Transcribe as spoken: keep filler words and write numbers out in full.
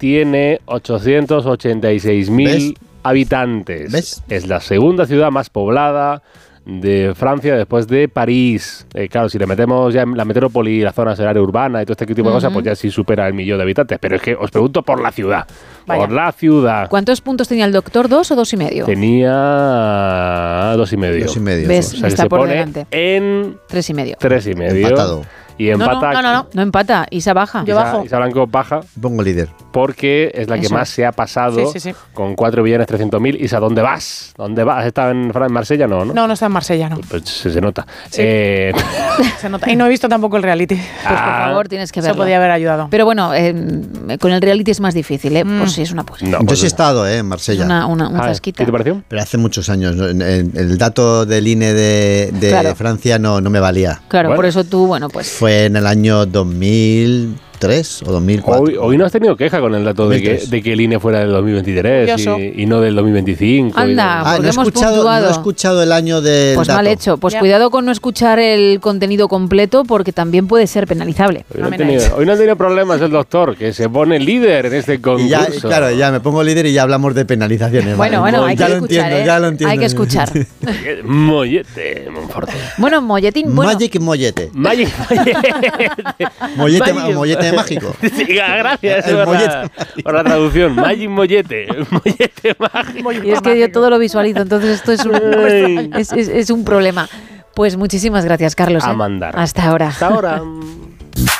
tiene ochocientos ochenta y seis mil ¿Ves? habitantes. ¿Ves? Es la segunda ciudad más poblada de Francia después de París. Eh, claro, si le metemos ya la metrópoli, la zona área urbana y todo este tipo de Uh-huh. cosas, pues ya sí supera el millón de habitantes. Pero es que os pregunto por la ciudad. Vaya. Por la ciudad. ¿Cuántos puntos tenía el doctor? ¿Dos o dos y medio? Tenía dos y medio. Dos y medio. ¿Ves? O sea, que Está se por pone delante. en Tres y medio. tres y medio. Empatado. Y No, no, empata. no, no, no, no empata. Isa baja. Yo Isa- bajo. Isa Blanco baja Pongo líder. porque es la que Eso. más se ha pasado Sí, sí, sí. con cuatro millones trescientos mil. Isa, ¿dónde vas? ¿Dónde vas? ¿Has estado en, Fran- en Marsella? No, ¿no? No, no está en Marsella, no. Pues se, se nota. Sí. Eh, Se nota. Y no he visto tampoco el reality. Pues por Ah, favor, tienes que Eso verlo. podía haber ayudado. Pero bueno, eh, con el reality es más difícil, ¿eh? Mm. Por si es una pues, no, Yo pues sí he no. estado eh, en es Marsella. una, una, un Ah, zasquita. ¿Qué te pareció? Pero hace muchos años. ¿no? En- en- El dato del I N E de, de Claro. Francia no, no me valía. Claro, Bueno. por eso tú, bueno, pues... Fue en el año dos mil tres o dos mil cuatro. Hoy, hoy no has tenido queja con el dato de que, dos mil tres. de que el I N E fuera del dos mil veintitrés Curioso. y, y no del dos mil veinticinco. y Anda, de- Ah, porque no he, hemos escuchado, puntuado. no he escuchado el año del Pues dato. mal hecho. Pues Ya. cuidado con no escuchar el contenido completo porque también puede ser penalizable. Hoy no, ha Amén, tenido, hoy no ha tenido problemas el doctor, que se pone líder en este Y concurso. ya, claro, ya me pongo líder y ya hablamos de penalizaciones. Bueno, vale. bueno, hay ya que lo escuchar, entiendo, ¿eh? ya lo entiendo. Hay que escuchar. Mollete, Monforte. Bueno, Molletín, bueno... Magic mollete. Magic Mollete, Magic- mollete mágico. Sí, gracias El por, mollete la, por la traducción. Magic Mollete. Mollete mágico. Y es que yo todo lo visualizo, entonces esto es un, es, es- es un problema. Pues muchísimas gracias, Carlos. A ¿eh? mandar. Hasta ahora. Hasta ahora.